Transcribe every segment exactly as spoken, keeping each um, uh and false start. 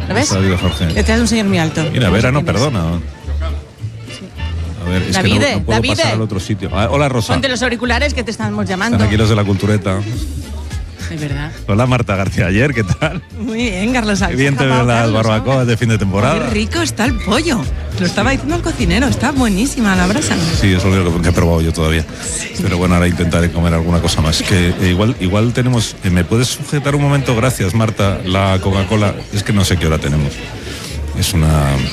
¿Lo ves? David Jorge. Este es un señor muy alto. Mira, Vera no perdona. A ver, es David, que no, no puedo David. pasar al otro sitio. Ah, hola, Rosa. Ponte los auriculares que te estamos llamando. Están aquí los de la cultureta. Es verdad. Hola, Marta García Ayer, ¿qué tal? Muy bien, Carlos. Qué bien te ven las barbacoas de fin de temporada. Qué rico está el pollo. Lo estaba diciendo el cocinero, está buenísima la brasa. Sí, eso es lo único que he probado yo todavía. Sí. Pero bueno, ahora intentaré comer alguna cosa más. Que eh, igual, igual tenemos... Eh, ¿Me puedes sujetar un momento? Gracias, Marta. La Coca-Cola, es que no sé qué hora tenemos. Es una...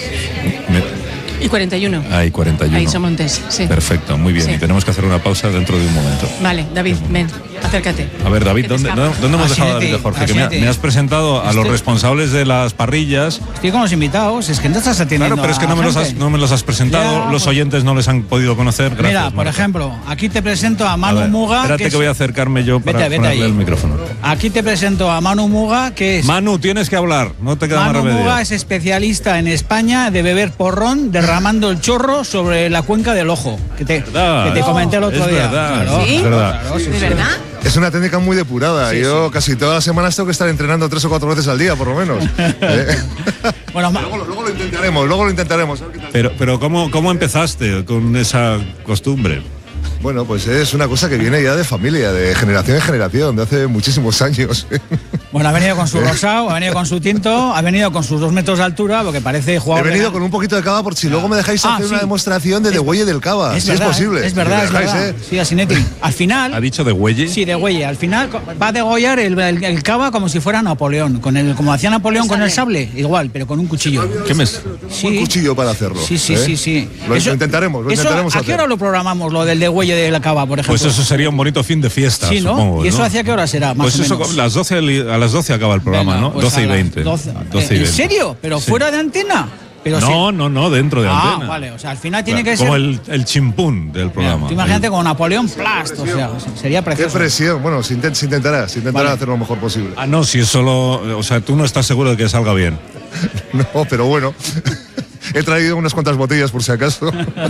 Me... Y cuarenta y uno. Hay cuarenta y uno. Ahí Somontes, sí. Perfecto, muy bien. Sí. Y tenemos que hacer una pausa dentro de un momento. Vale, David, ven, acércate. A ver, David, ¿dónde, ¿dónde, ¿dónde hemos dejado a David Jorge? Que me, me has presentado a los responsables de las parrillas. Estoy con los invitados, es que no estás atendiendo. Claro, pero es que no me, los has, no me los has presentado, ya, los oyentes no les han podido conocer. Gracias, mira, por Marta. ejemplo, aquí te presento a Manu a ver, Muga. Espérate que, que voy a acercarme yo para vete, ponerle vete el micrófono. Aquí te presento a Manu Muga, que es... Manu, tienes que hablar, no te queda Manu más remedio. Muga es especialista en España de beber porrón derramando el chorro sobre la cuenca del ojo, que te, que te comenté el otro es día. Verdad, claro, ¿sí? Es verdad. Claro, sí, ¿de sí. verdad? Es una técnica muy depurada. Sí, Yo sí. casi todas las semanas tengo que estar entrenando tres o cuatro veces al día, por lo menos. ¿Eh? Bueno, luego, luego lo intentaremos, luego lo intentaremos. Pero, pero ¿cómo, cómo empezaste con esa costumbre? Bueno, pues es una cosa que viene ya de familia, de generación en generación, de hace muchísimos años. Bueno, ha venido con su rosado, ha venido con su tinto, ha venido con sus dos metros de altura, porque parece jugador. He venido de... con un poquito de cava por si luego me dejáis ah, hacer sí. una demostración de degüelle del cava, es si verdad, es posible. Es verdad, si es dejáis, verdad. ¿eh? Sí, Asinetti. Al final. ¿Ha dicho degüelle? Sí, degüelle. Al final va a degollar el, el, el cava como si fuera Napoleón, con el, como hacía Napoleón con el sable, igual, pero con un cuchillo. ¿Qué mes? Sí. Un cuchillo para hacerlo. Sí, sí, ¿eh? sí, sí. Lo, eso, lo intentaremos, lo eso, intentaremos ¿A hacer. qué hora lo programamos, lo del degüelle de la cava, por ejemplo? Pues eso sería un bonito fin de fiesta, sí, ¿no? supongo. ¿Y eso ¿no? hacia qué hora será? Más pues o eso menos. Las doce, a las doce acaba el programa, Venga, ¿no? Pues doce y veinte. doce, doce y veinte. ¿En serio? ¿Pero sí. fuera de antena? Pero no, sí. no, no, dentro de ah, antena. Ah, vale, o sea, al final tiene claro, que como ser... Como el, el chimpún del programa. Mira, imagínate con Napoleón Plast, o sea, sería precioso. Qué presión, bueno, se, intent, se intentará, se intentará vale. hacer lo mejor posible. Ah, no, si es solo... O sea, tú no estás seguro de que salga bien. No, pero bueno... He traído unas cuantas botellas por si acaso.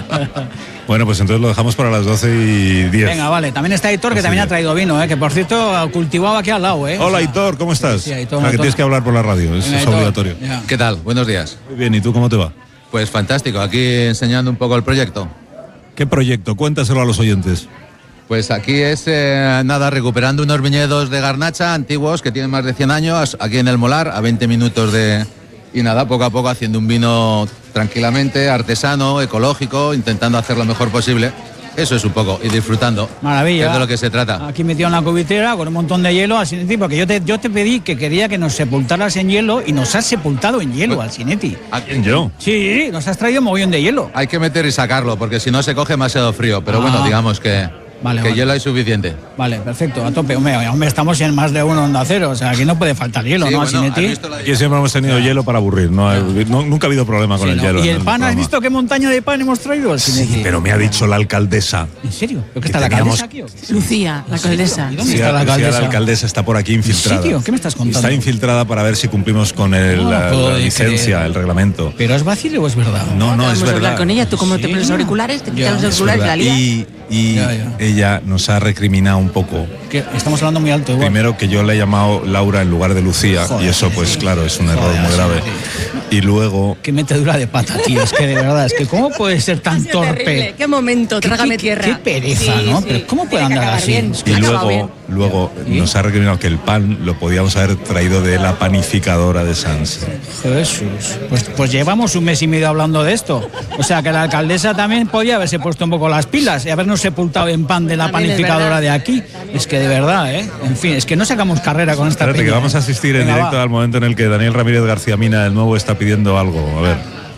Bueno, pues entonces lo dejamos para las doce y diez. Venga, vale. También está Aitor, que Así también es. ha traído vino, ¿eh? Que por cierto cultivaba aquí al lado, ¿eh? Hola, o sea, Aitor, ¿cómo estás? Sí, Aitor, ah, que tienes que hablar por la radio, eso Venga, es Aitor, obligatorio. Ya. ¿Qué tal? Buenos días. Muy bien, ¿y tú cómo te va? Pues fantástico, aquí enseñando un poco el proyecto. ¿Qué proyecto? Cuéntaselo a los oyentes. Pues aquí es, eh, nada, recuperando unos viñedos de garnacha antiguos que tienen más de cien años, aquí en el Molar, a veinte minutos de... Y nada, poco a poco haciendo un vino tranquilamente, artesano, ecológico, intentando hacer lo mejor posible. Eso es un poco, y disfrutando. Maravilla. Es de lo que se trata. Aquí metido en la cubitera con un montón de hielo, Asinetti, porque yo te, yo te pedí que quería que nos sepultaras en hielo y nos has sepultado en hielo, Asinetti. ¿A quién yo? Sí, nos has traído un mogollón de hielo. Hay que meter y sacarlo, porque si no se coge demasiado frío. Pero ah. bueno, digamos que... Vale, que vale. hielo hay suficiente. Vale, perfecto, a tope. Hombre, hombre, estamos en más de uno Onda Cero, o sea, aquí no puede faltar hielo, sí, ¿no, bueno, Asinetti? Aquí siempre hemos tenido yeah. hielo para aburrir, no, yeah. no nunca ha habido problema con sí, el no. hielo. ¿Y el pan, has visto qué montaña de pan hemos traído, Asinetti? Sí, pero me ha dicho la alcaldesa. ¿En serio? ¿Pero qué está la alcaldesa aquí o qué? Lucía, la alcaldesa. ¿Y dónde está la alcaldesa? La alcaldesa está por aquí infiltrada. ¿En serio? ¿Qué me estás contando? Está infiltrada para ver si cumplimos con el, no, la, la licencia, creer. el reglamento. ¿Pero es vacile o es verdad? No, no, es verdad. hablar con ella, tú como te pones los auriculares, te quitas los auriculares y la lías. Y, y ya, ya. ella nos ha recriminado un poco. ¿Qué? Estamos hablando muy alto igual. Primero que yo le he llamado Laura en lugar de Lucía. Joder, y eso pues sí. claro, es un error Joder, muy grave. Sí. Y luego... Qué metedura de pata, tío. Es que de verdad, es que ¿cómo puede ser tan torpe? Terrible. Qué momento, trágame tierra. Qué pereza, sí, ¿no? Sí. Pero ¿cómo puede andar así? Bien. Y luego, luego ¿Sí? nos ha recriminado que el pan lo podíamos haber traído de la panificadora de Sanse. Jesús. Pues, pues llevamos un mes y medio hablando de esto. O sea que la alcaldesa también podía haberse puesto un poco las pilas y habernos sepultado en pan de la también panificadora de aquí. Es que de verdad, ¿eh? En fin, es que no sacamos carrera con esta Espérate, peña, que vamos a asistir en Venga, directo va. al momento en el que Daniel Ramírez García Mina, el nuevo, está pidiendo algo. A ver.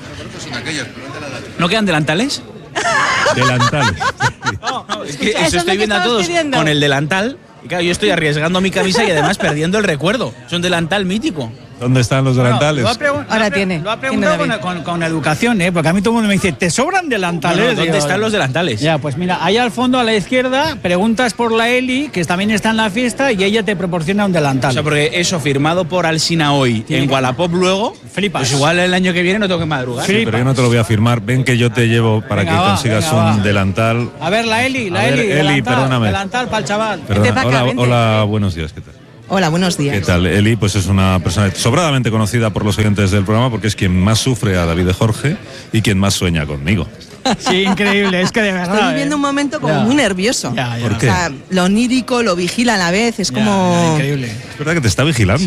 ¿No quedan delantales? Delantales. No, no, es que eso, eso estoy viendo a todos pidiendo? con el delantal. Y claro, yo estoy arriesgando mi camisa y además perdiendo el recuerdo. Es un delantal mítico. ¿Dónde están los delantales? Bueno, lo ha Ahora tiene. Lo ha preguntado con, con, con educación, ¿eh? Porque a mí todo el mundo me dice, ¿te sobran delantales? No, no, ¿dónde Digo, están los delantales? Ya, pues mira, ahí al fondo a la izquierda preguntas por la Eli, que también está en la fiesta, y ella te proporciona un delantal. O sea, porque eso firmado por Alsina hoy, sí, en Wallapop luego, flipas. Pues igual el año que viene no tengo que madrugar. Sí, pero yo no te lo voy a firmar. Ven que yo te llevo para venga, que va, consigas venga, un va. delantal. A ver, la Eli, la a Eli, ver, Eli, delantal, perdóname. delantal para el chaval. Perdona, hola, hola, buenos días, ¿qué tal? Hola, buenos días. ¿Qué tal? Eli pues es una persona sobradamente conocida por los oyentes del programa porque es quien más sufre a David de Jorge y quien más sueña conmigo. Sí, increíble, es que de verdad. Estoy viviendo ¿eh? un momento como Ya. muy nervioso. Ya, ya. ¿Por qué? O sea, lo onírico, lo vigila a la vez, es Ya, como... ya, increíble. Es verdad que te está vigilando.